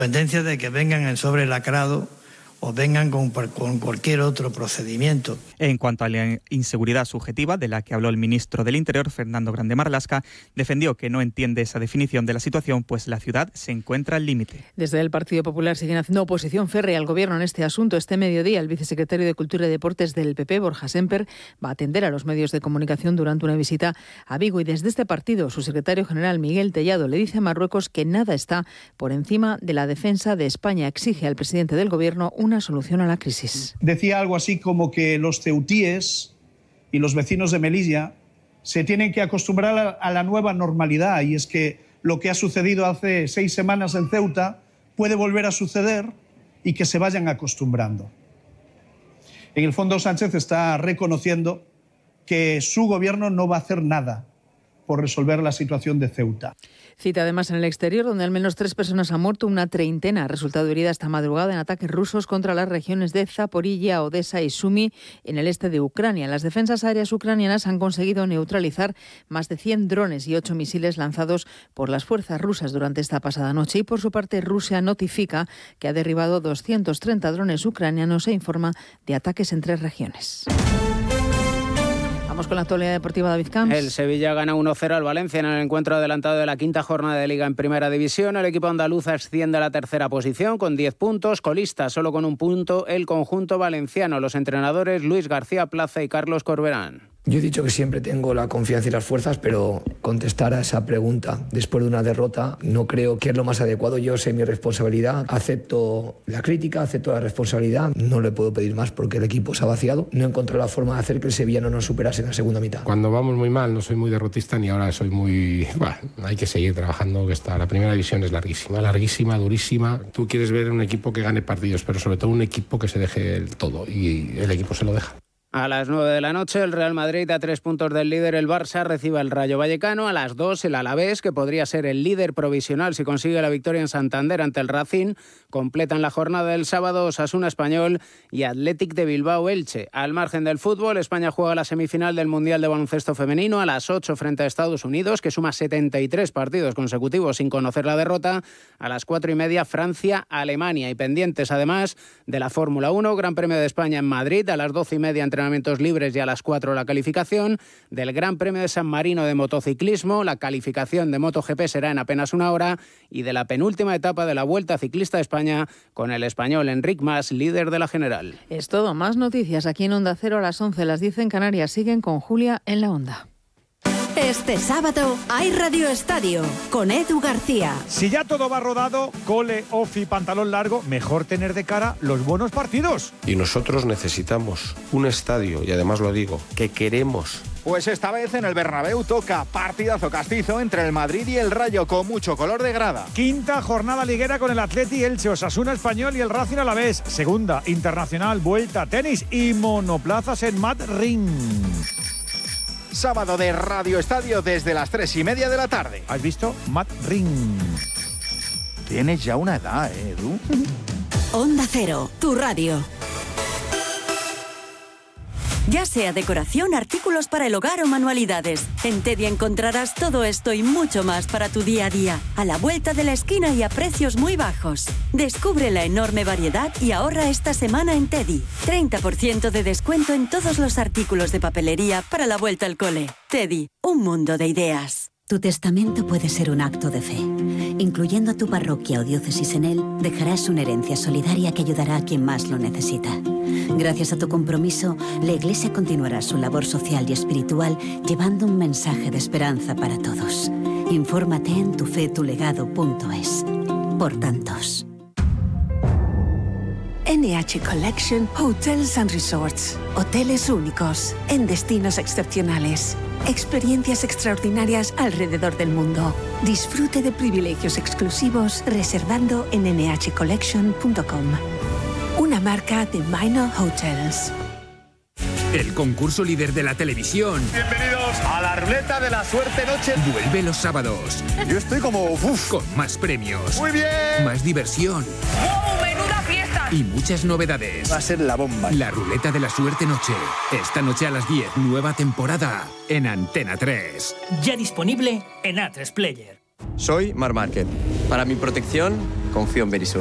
Tendencia de que vengan en sobre lacrado o vengan con cualquier otro procedimiento. En cuanto a la inseguridad subjetiva, de la que habló el ministro del Interior, Fernando Grande Marlaska, defendió que no entiende esa definición de la situación, pues la ciudad se encuentra al límite. Desde el Partido Popular siguen haciendo oposición férrea al Gobierno en este asunto. Este mediodía, el vicesecretario de Cultura y Deportes del PP, Borja Semper, va a atender a los medios de comunicación durante una visita a Vigo. Y desde este partido, su secretario general, Miguel Tellado, le dice a Marruecos que nada está por encima de la defensa de España. Exige al presidente del Gobierno una solución a la crisis. Decía algo así como que los ceutíes y los vecinos de Melilla se tienen que acostumbrar a la nueva normalidad, y es que lo que ha sucedido hace 6 semanas en Ceuta puede volver a suceder y que se vayan acostumbrando. En el fondo, Sánchez está reconociendo que su gobierno no va a hacer nada por resolver la situación de Ceuta. Cita además en el exterior, donde al menos 3 personas han muerto, una treintena ha resultado herida esta madrugada en ataques rusos contra las regiones de Zaporilla, Odesa y Sumi, en el este de Ucrania. Las defensas aéreas ucranianas han conseguido neutralizar más de 100 drones y 8 misiles lanzados por las fuerzas rusas durante esta pasada noche. Y por su parte, Rusia notifica que ha derribado 230 drones ucranianos e informa de ataques en 3 regiones. Vamos con la actualidad deportiva, David Camps. El Sevilla gana 1-0 al Valencia en el encuentro adelantado de la 5ª jornada de Liga en Primera División. El equipo andaluz asciende a la 3ª posición con 10 puntos. Colista solo con 1 punto el conjunto valenciano. Los entrenadores Luis García Plaza y Carlos Corberán. Yo he dicho que siempre tengo la confianza y las fuerzas, pero contestar a esa pregunta después de una derrota no creo que es lo más adecuado. Yo sé mi responsabilidad, acepto la crítica, acepto la responsabilidad. No le puedo pedir más porque el equipo se ha vaciado. No encontré la forma de hacer que el Sevilla no nos superase en la segunda mitad. Cuando vamos muy mal no soy muy derrotista ni ahora soy muy... Bueno, hay que seguir trabajando, que la primera división es larguísima, durísima. Tú quieres ver un equipo que gane partidos, pero sobre todo un equipo que se deje el todo, y el equipo se lo deja. A las 9 de la noche, el Real Madrid, a 3 puntos del líder, el Barça, recibe al Rayo Vallecano. A las 2, el Alavés, que podría ser el líder provisional si consigue la victoria en Santander ante el Racing. Completan la jornada del sábado Osasuna Español y Athletic de Bilbao Elche. Al margen del fútbol, España juega la semifinal del Mundial de Baloncesto Femenino a las 8 frente a Estados Unidos, que suma 73 partidos consecutivos sin conocer la derrota. A las 4:30, Francia-Alemania. Y pendientes, además, de la Fórmula 1, Gran Premio de España en Madrid. A las 12:30, entrenamientos libres, y a las 4 la calificación del Gran Premio de San Marino de motociclismo. La calificación de MotoGP será en apenas 1 hora, y de la penúltima etapa de la Vuelta Ciclista a España con el español Enric Mas, líder de la general. Es todo. Más noticias aquí en Onda Cero a las 11, las 10 en Canarias. Siguen con Julia en la Onda. Este sábado hay Radio Estadio con Edu García. Si ya todo va rodado, cole, ofi, pantalón largo, mejor tener de cara los buenos partidos. Y nosotros necesitamos un estadio, y además lo digo, que queremos. Pues esta vez en el Bernabéu toca partidazo castizo entre el Madrid y el Rayo, con mucho color de grada. 5ª jornada liguera con el Atleti, Elche, Osasuna Español y el Racing Alavés. 2ª internacional, vuelta, tenis y monoplazas en Madrid. Sábado de Radio Estadio desde las 3:30 de la tarde. ¿Has visto? Madrid. Tienes ya una edad, Edu. Onda Cero, tu radio. Ya sea decoración, artículos para el hogar o manualidades, en Teddy encontrarás todo esto y mucho más para tu día a día, a la vuelta de la esquina y a precios muy bajos. Descubre la enorme variedad y ahorra esta semana en Teddy. 30% de descuento en todos los artículos de papelería para la vuelta al cole. Teddy, un mundo de ideas. Tu testamento puede ser un acto de fe. Incluyendo a tu parroquia o diócesis en él, dejarás una herencia solidaria que ayudará a quien más lo necesita. Gracias a tu compromiso, la Iglesia continuará su labor social y espiritual llevando un mensaje de esperanza para todos. Infórmate en tufetulegado.es. Por tantos. NH Collection Hotels and Resorts. Hoteles únicos, en destinos excepcionales. Experiencias extraordinarias alrededor del mundo. Disfrute de privilegios exclusivos reservando en nhcollection.com. Una marca de Minor Hotels. El concurso líder de la televisión. Bienvenidos a la ruleta de la suerte noche. Vuelve los sábados. Yo estoy como... Con más premios. Muy bien. Más diversión. ¡Wow! ¡Menuda fiesta! Y muchas novedades. Va a ser la bomba. La ruleta de la suerte noche. Esta noche a las 10, nueva temporada en Antena 3. Ya disponible en A3 Player. Soy Marc Márquez. Para mi protección, confío en Verisur.